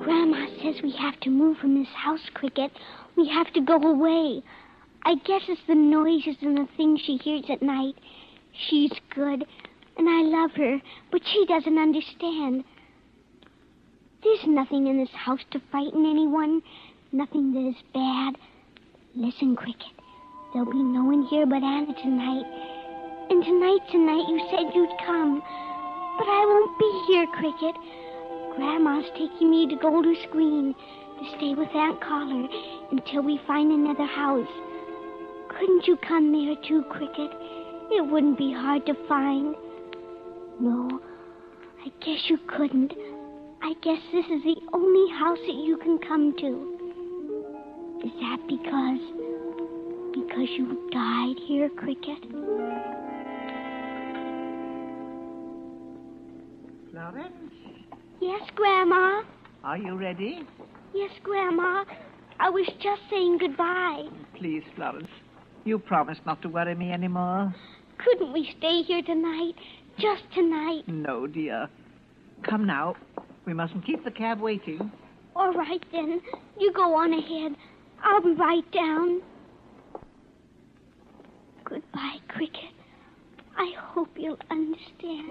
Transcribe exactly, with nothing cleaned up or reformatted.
Grandma says we have to move from this house, Cricket. We have to go away. I guess it's the noises and the things she hears at night. She's good, and I love her, but she doesn't understand. There's nothing in this house to frighten anyone, nothing that is bad. Listen, Cricket, there'll be no one here but Anna tonight. And tonight, tonight, you said you'd come. But I won't be here, Cricket. Grandma's taking me to Golders Green to stay with Aunt Collar until we find another house. Couldn't you come there too, Cricket? It wouldn't be hard to find. No, I guess you couldn't. I guess this is the only house that you can come to. Is that because... because you died here, Cricket? Florence? Yes, Grandma? Are you ready? Yes, Grandma. I was just saying goodbye. Please, Florence. You promised not to worry me anymore. Couldn't we stay here tonight? Just tonight? No, dear. Come now. We mustn't keep the cab waiting. All right, then. You go on ahead. I'll be right down. Goodbye, Cricket. I hope you'll understand.